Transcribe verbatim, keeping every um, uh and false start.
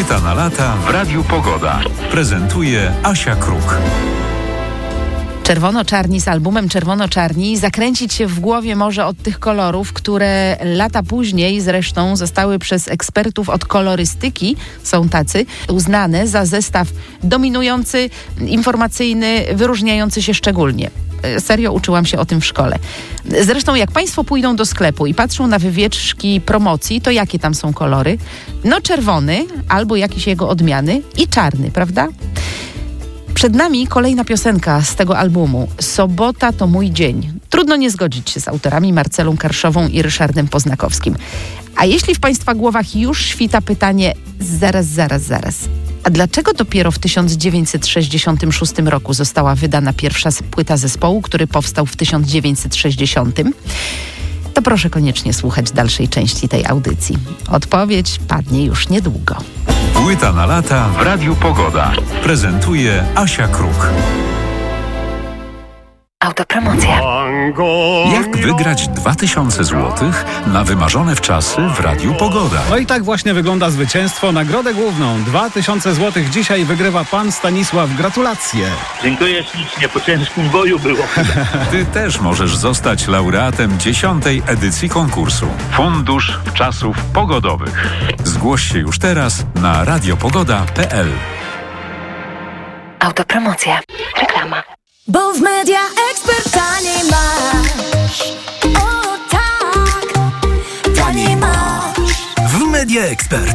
Płyta na lata w Radiu Pogoda. Prezentuje Asia Kruk. Czerwono-czarni z albumem Czerwono-czarni zakręcić się w głowie może od tych kolorów, które lata później zresztą zostały przez ekspertów od kolorystyki, są tacy, uznane za zestaw dominujący, informacyjny, wyróżniający się szczególnie. Serio uczyłam się o tym w szkole. Zresztą jak Państwo pójdą do sklepu i patrzą na wywieczki promocji, to jakie tam są kolory? No czerwony albo jakieś jego odmiany i czarny, prawda? Przed nami kolejna piosenka z tego albumu. Sobota to mój dzień. Trudno nie zgodzić się z autorami Marcelą Karszową i Ryszardem Poznakowskim. A jeśli w Państwa głowach już świta pytanie zaraz, zaraz, zaraz. A dlaczego dopiero w tysiąc dziewięćset sześćdziesiątym szóstym roku została wydana pierwsza płyta zespołu, który powstał w tysiąc dziewięćset sześćdziesiątym? To proszę koniecznie słuchać dalszej części tej audycji. Odpowiedź padnie już niedługo. Płyta na lata w Radiu Pogoda. Prezentuje Asia Kruk. Autopromocja. Jak wygrać dwa tysiące złotych na wymarzone wczasy w Radiu Pogoda? No i tak właśnie wygląda zwycięstwo. Nagrodę główną dwa tysiące złotych dzisiaj wygrywa pan Stanisław. Gratulacje. Dziękuję ślicznie, po ciężkim boju było. Ty też możesz zostać laureatem dziesiątej edycji konkursu. Fundusz Czasów Pogodowych. Zgłoś się już teraz na radiopogoda kropka p l. Autopromocja. Reklama. Bo w Media Expert taniej masz. O tak, taniej masz. W Media Expert